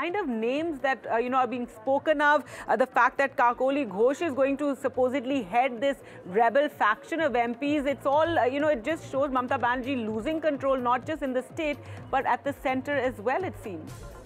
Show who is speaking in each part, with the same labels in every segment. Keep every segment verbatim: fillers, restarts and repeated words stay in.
Speaker 1: kind of names that, uh, you know, are being spoken of, uh, the fact that Kakoli Ghosh is going to supposedly head this rebel faction of M Ps, it's all, uh, you know, it just shows Mamata Banerjee losing control, not just in the state, but at the center as well, it seems.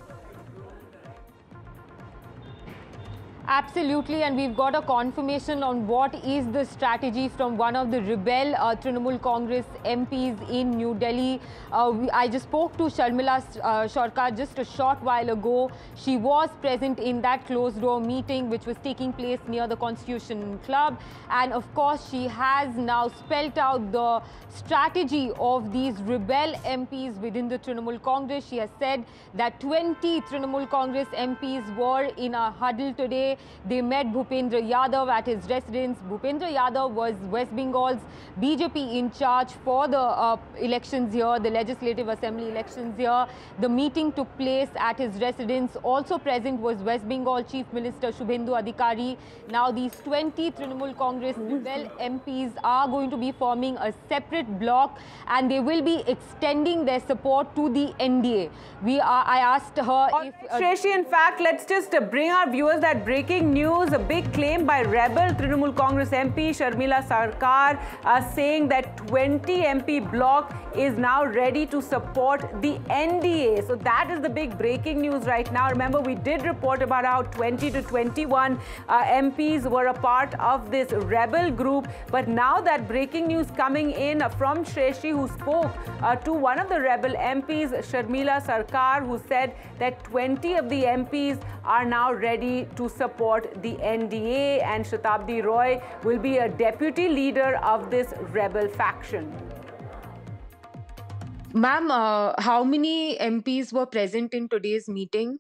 Speaker 2: Absolutely, and we've got a confirmation on what is the strategy from one of the rebel uh, Trinamool Congress M Ps in New Delhi. Uh, we, I just spoke to Sharmila uh, Sarkar just a short while ago. She was present in that closed-door meeting which was taking place near the Constitution Club, and of course she has now spelt out the strategy of these rebel M Ps within the Trinamool Congress. She has said that twenty Trinamool Congress M Ps were in a huddle today. They met Bhupendra Yadav at his residence. Bhupendra Yadav was West Bengal's B J P in charge for the uh, elections here, the Legislative Assembly elections here. The meeting took place at his residence. Also present was West Bengal Chief Minister Shubhendu Adhikari. Now these twenty Trinamool Congress rebel M Ps are going to be forming a separate bloc, and they will be extending their support to the N D A. We are, I asked her if...
Speaker 1: Uh, Shreshti, in fact, let's just uh, bring our viewers that break Breaking news, a big claim by rebel Trinamool Congress M P Sharmila Sarkar uh, saying that twenty M P bloc is now ready to support the N D A. So that is the big breaking news right now. Remember, we did report about how twenty to twenty-one uh, M Ps were a part of this rebel group. But now that breaking news coming in from Shreshti, who spoke uh, to one of the rebel M Ps, Sharmila Sarkar, who said that twenty of the M Ps are now ready to support the N D A, and Shatabdi Roy will be a deputy leader of this rebel faction.
Speaker 2: Ma'am, uh, how many M Ps were present in today's meeting?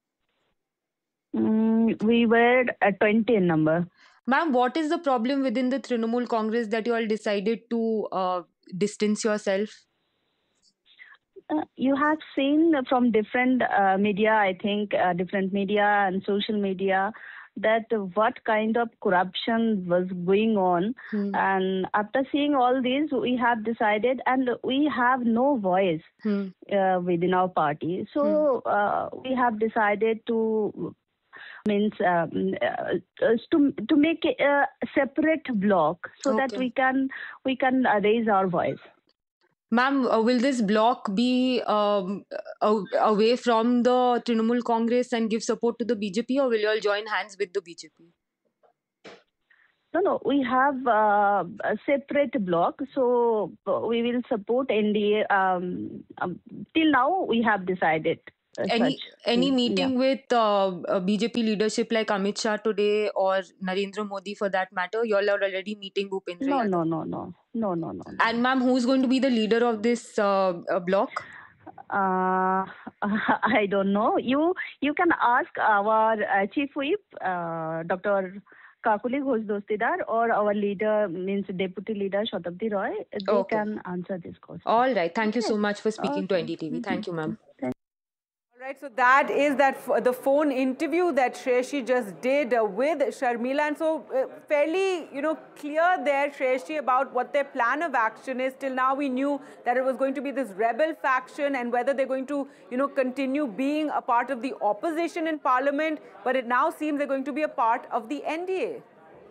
Speaker 3: Mm, we were at twenty in number.
Speaker 2: Ma'am, what is the problem within the Trinamool Congress that you all decided to uh, distance yourself?
Speaker 3: Uh, you have seen from different uh, media, I think, uh, different media and social media, that what kind of corruption was going on. Hmm. And after seeing all this, we have decided, and we have no voice hmm. uh, within our party. So hmm. uh, we have decided to means um, uh, to to make a, a separate bloc so okay. that we can we can uh, raise our voice.
Speaker 2: Ma'am, uh, will this bloc be um, uh, away from the Trinamool Congress and give support to the B J P, or will you all join hands with the B J P?
Speaker 3: No, no, we have uh, a separate bloc, so we will support N D A. Um, um, till now, we have decided. Uh,
Speaker 2: any
Speaker 3: such.
Speaker 2: any meeting
Speaker 3: yeah.
Speaker 2: with uh, uh, B J P leadership like Amit Shah today, or Narendra Modi for that matter? You all are already meeting Bhupendra
Speaker 3: No,
Speaker 2: Yadav.
Speaker 3: no, no, no, no, no, no.
Speaker 2: And ma'am, who's going to be the leader of this uh, uh, bloc?
Speaker 3: Uh, I don't know. You you can ask our uh, chief whip, uh, Doctor Kakoli Ghosh Dostidar, or our leader, means deputy leader Shatabdi Roy. They okay. can answer this question.
Speaker 2: All right. Thank you so much for speaking
Speaker 3: okay.
Speaker 2: to N D T V. Thank you, ma'am.
Speaker 1: Right, so that is that the phone interview that Shreshti just did uh, with Sharmila, and so uh, fairly, you know, clear there, Shreshti, about what their plan of action is. Till now, we knew that it was going to be this rebel faction, and whether they're going to, you know, continue being a part of the opposition in Parliament. But it now seems they're going to be a part of the N D A.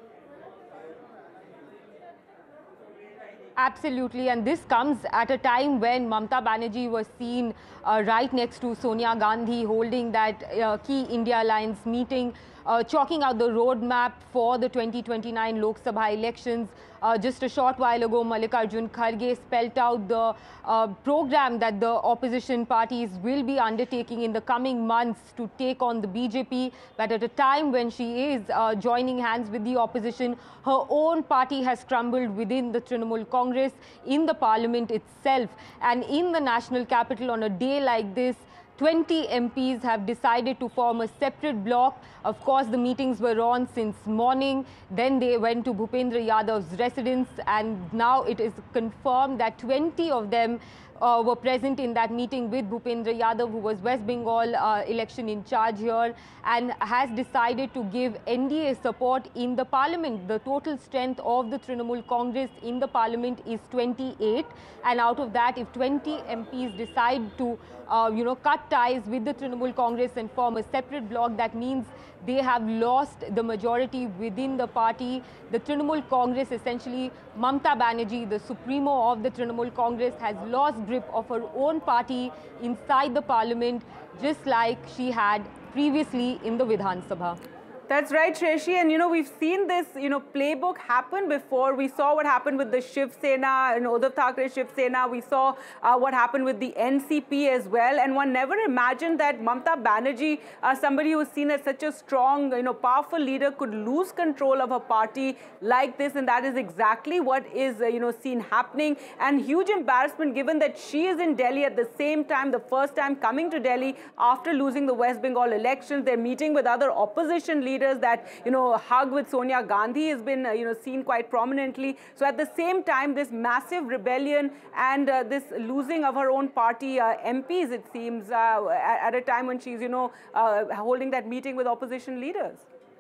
Speaker 2: Absolutely, and this comes at a time when Mamata Banerjee was seen uh, right next to Sonia Gandhi holding that uh, key India Alliance meeting, uh, chalking out the roadmap for the twenty twenty-nine Lok Sabha elections. Uh, just a short while ago, Mallikarjun Kharge spelled out the uh, program that the opposition parties will be undertaking in the coming months to take on the B J P. But at a time when she is uh, joining hands with the opposition, her own party has crumbled within the Trinamool Congress, in the parliament itself. And in the national capital on a day like this, twenty M Ps have decided to form a separate bloc. Of course, the meetings were on since morning. Then they went to Bhupendra Yadav's residence, and now it is confirmed that twenty of them uh, were present in that meeting with Bhupendra Yadav, who was West Bengal uh, election in charge here, and has decided to give N D A support in the parliament. The total strength of the Trinamool Congress in the parliament is twenty-eight, and out of that, if twenty M Ps decide to uh, you know, cut ties with the Trinamool Congress and form a separate bloc, that means they have lost the majority within the party. The Trinamool Congress, essentially Mamata Banerjee, the supremo of the Trinamool Congress, has lost grip of her own party inside the parliament, just like she had previously in the Vidhan Sabha.
Speaker 1: That's right, Shreshi. And, you know, we've seen this, you know, playbook happen before. We saw what happened with the Shiv Sena and Uddhav Thackeray Shiv Sena. We saw uh, what happened with the N C P as well. And one never imagined that Mamata Banerjee, uh, somebody who was seen as such a strong, you know, powerful leader, could lose control of a party like this. And that is exactly what is, uh, you know, seen happening. And huge embarrassment given that she is in Delhi at the same time, the first time coming to Delhi after losing the West Bengal elections. They're meeting with other opposition leaders. That, you know, hug with Sonia Gandhi has been, uh, you know, seen quite prominently. So at the same time, this massive rebellion and uh, this losing of her own party uh, M Ps, it seems, uh, at, at a time when she's, you know, uh, holding that meeting with opposition leaders.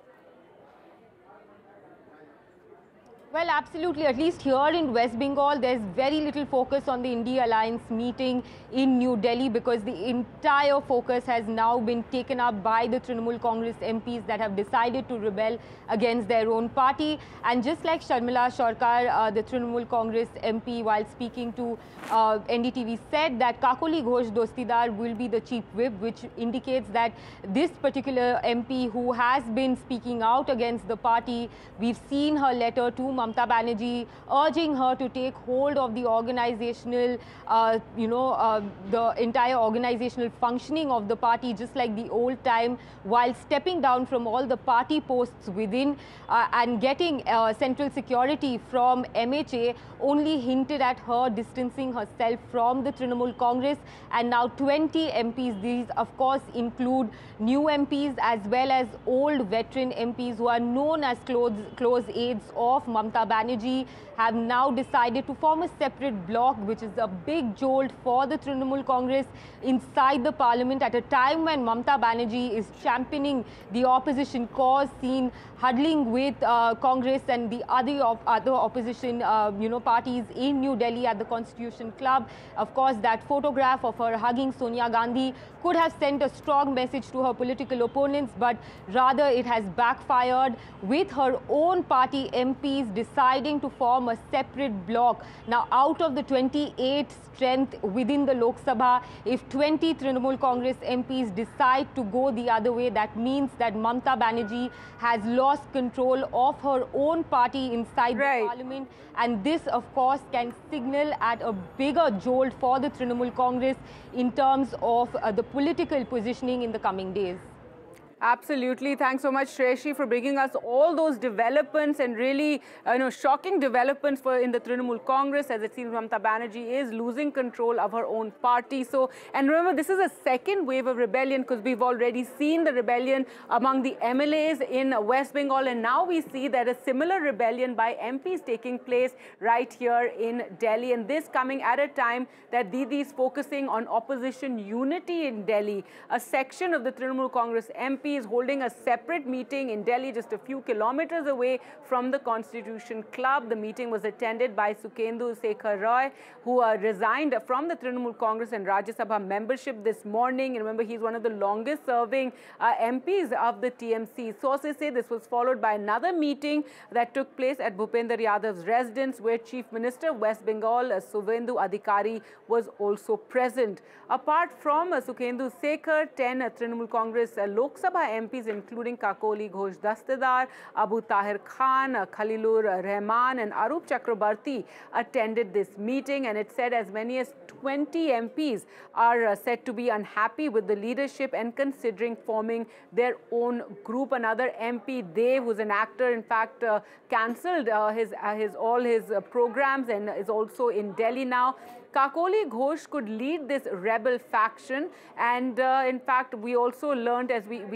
Speaker 2: Well, absolutely. At least here in West Bengal, there's very little focus on the India Alliance meeting in New Delhi, because the entire focus has now been taken up by the Trinamool Congress M Ps that have decided to rebel against their own party. And just like Sharmila Sarkar, uh, the Trinamool Congress M P, while speaking to uh, N D T V, said that Kakoli Ghosh Dostidar will be the chief whip, which indicates that this particular M P who has been speaking out against the party, we've seen her letter to Mamata Banerjee urging her to take hold of the organizational, uh, you know, uh, the entire organizational functioning of the party, just like the old time, while stepping down from all the party posts within uh, and getting uh, central security from M H A, only hinted at her distancing herself from the Trinamool Congress. And now twenty M Ps, these of course include new M Ps as well as old veteran M Ps who are known as close, close aides of Mamata Banerjee, have now decided to form a separate bloc, which is a big jolt for the Trinamool Congress inside the parliament at a time when Mamata Banerjee is championing the opposition cause, seen huddling with uh, Congress and the other op other opposition uh, you know, parties in New Delhi at the Constitution Club. Of course, that photograph of her hugging Sonia Gandhi could have sent a strong message to her political opponents, but rather it has backfired, with her own party M Ps deciding to form a separate bloc. Now, out of the twenty-eight strength within the Lok Sabha, if twenty Trinamool Congress M Ps decide to go the other way, that means that Mamata Banerjee has lost control of her own party inside
Speaker 1: right.
Speaker 2: the parliament. And this, of course, can signal at a bigger jolt for the Trinamool Congress in terms of uh, the political positioning in the coming days.
Speaker 1: Absolutely. Thanks so much, Shreshi, for bringing us all those developments and really, uh, you know, shocking developments for in the Trinamool Congress, as it seems Mamata Banerjee is losing control of her own party. So, and remember, this is a second wave of rebellion, because we've already seen the rebellion among the M L As in West Bengal, and now we see that a similar rebellion by M Ps taking place right here in Delhi, and this coming at a time that Didi is focusing on opposition unity in Delhi. A section of the Trinamool Congress M Ps is holding a separate meeting in Delhi, just a few kilometers away from the Constitution Club. The meeting was attended by Sukhendu Sekhar Roy, who uh, resigned from the Trinamool Congress and Rajya Sabha membership this morning. And remember, he's one of the longest serving uh, M Ps of the T M C. Sources say this was followed by another meeting that took place at Bhupendra Yadav's residence, where Chief Minister of West Bengal, uh, Suvendu Adhikari, was also present. Apart from uh, Sukhendu Sekhar, ten uh, Trinamool Congress uh, Lok Sabha M Ps, including Kakoli Ghosh Dostidar, Abu Tahir Khan, uh, Khalilur Rahman and Arup Chakrabarti attended this meeting, and it said as many as twenty M Ps are uh, said to be unhappy with the leadership and considering forming their own group. Another M P, Dev, who's an actor, in fact, uh, cancelled uh, his, uh, his all his uh, programs and is also in Delhi now. Kakoli Ghosh could lead this rebel faction, and uh, in fact we also learned, as we, we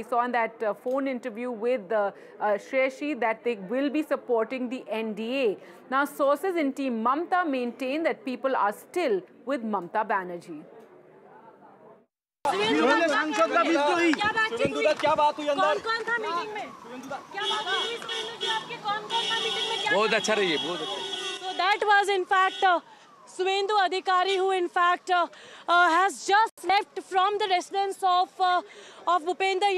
Speaker 1: saw in that uh, phone interview with uh, uh, Shreyashi that they will be supporting the N D A. Now, sources in Team Mamta maintain that people are still with Mamta Banerjee.
Speaker 4: सांसद का विद्रोही सुवेंदु क्या बात हुई अंदर? कौन था meeting में? क्या बात हुई सुवेंदु जी आपके? कौन कौन था मीटिंग में? बहुत अच्छा रही है, बहुत अच्छा. So that was in fact uh, Suvendu Adhikari, who in fact uh, uh, has just left from the residence of uh, of Bhupender